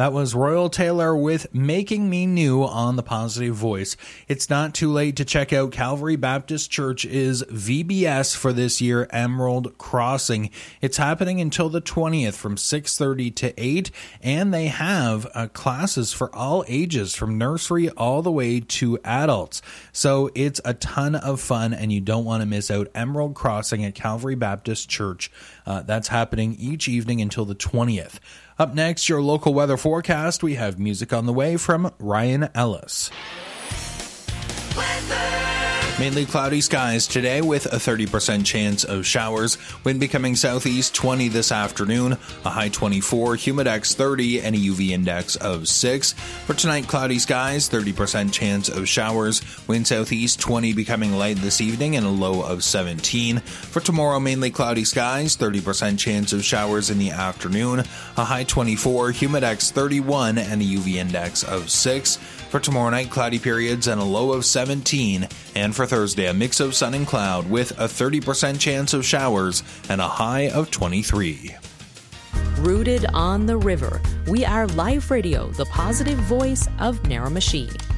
That was Royal Taylor with Making Me New on the Positive Voice. It's not too late to check out Calvary Baptist Church's VBS for this year, Emerald Crossing. It's happening until the 20th from 6:30 to 8, and they have classes for all ages from nursery all the way to adults. So it's a ton of fun, and you don't want to miss out. Emerald Crossing at Calvary Baptist Church. That's happening each evening until the 20th. Up next, your local weather forecast. We have music on the way from Ryan Ellis. Mainly cloudy skies today with a 30% chance of showers. Wind becoming southeast 20 this afternoon, a high 24, humidex 30, and a UV index of 6. For tonight, cloudy skies, 30% chance of showers. Wind southeast 20 becoming light this evening and a low of 17. For tomorrow, mainly cloudy skies, 30% chance of showers in the afternoon, a high 24, humidex 31, and a UV index of 6. For tomorrow night, cloudy periods and a low of 17. And for Thursday, a mix of sun and cloud with a 30% chance of showers and a high of 23. Rooted on the river, we are Life Radio, the positive voice of Miramichi.